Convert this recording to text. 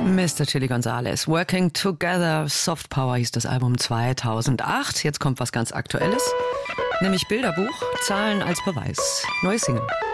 Mr. Chili Gonzales, Working Together, Soft Power hieß das Album 2008. Jetzt kommt was ganz Aktuelles, nämlich Bilderbuch, Zahlen als Beweis. Neues Single.